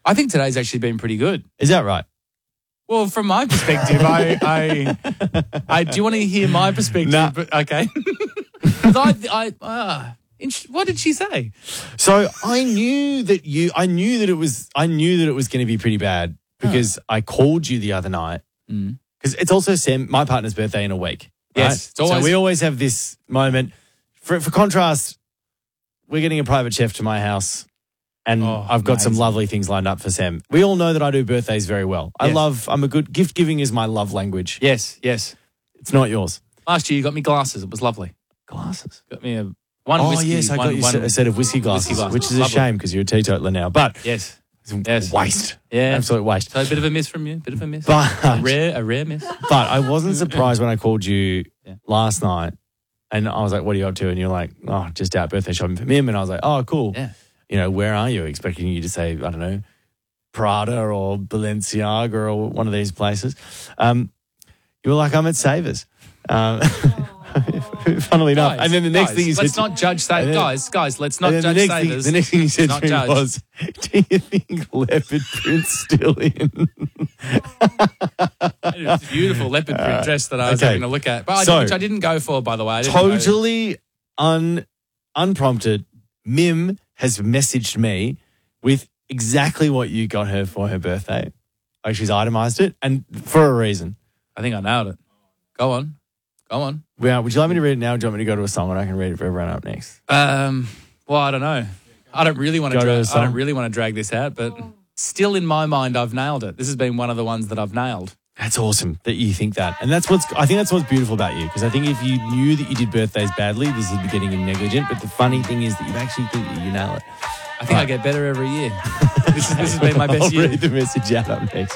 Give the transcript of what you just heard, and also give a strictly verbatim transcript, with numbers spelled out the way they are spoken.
I think today's actually been pretty good. Is that right? Well, from my perspective, I, I, I, do you want to hear my perspective? No. But, okay. 'Cause I, I, uh, what did she say? So I knew that you, I knew that it was, I knew that it was going to be pretty bad because I called you the other night because Mm. it's also Sam, my partner's birthday in a week. Right? Yes, it's always- so we always have this moment. For, for contrast, we're getting a private chef to my house. And Oh, I've got some amazing. lovely things lined up for Sam. We all know that I do birthdays very well. I Yes. love, I'm a good, gift giving is my love language. Yes, yes. It's not yours. Last year you got me glasses. It was lovely. Glasses. Got me a one Oh, whiskey. yes, I one, got you one, a set of whiskey glasses, whiskey glasses. which is a Lovely. shame because you're a teetotaler now. But Yes. it's Yes. waste. Yeah. Absolute waste. So a bit of a miss from you. Bit of a miss. But, a rare, a rare miss. but I wasn't surprised when I called you Yeah. last night and I was like, what are you up to? And you're like, oh, just out birthday shopping for him. And I was like, oh, cool. Yeah. You know, where are you? Expecting you to say, I don't know, Prada or Balenciaga or one of these places. Um, you were like, I'm at Savers. Um, funnily enough. Guys, and then the next guys, thing you let's said, not judge and Savers. then- Guys, guys, let's not and then judge the next, thing, Savers. the next thing you said Not to me judge. was, do you think leopard print's still in? It was a beautiful leopard print dress that I was okay. having a look at, but I, So- which I didn't go for, by the way. I didn't go- Totally un, unprompted, Mim has messaged me with exactly what you got her for her birthday. Like she's itemized it and for a reason. I think I nailed it. Go on, go on. Well, would you like me to read it now or do you want me to go to a song and I can read it for everyone up next? Um, well, I don't know. I don't really want to. Go to Dra- the I song. don't really want to drag this out, but still, in my mind, I've nailed it. This has been one of the ones that I've nailed. That's awesome that you think that. And that's what's, I think that's what's beautiful about you. Because I think if you knew that you did birthdays badly, this would be getting you negligent. But the funny thing is that you actually think that you nail it. I think I get better every year. This, is, this has been my best I'll year. read the message out up next.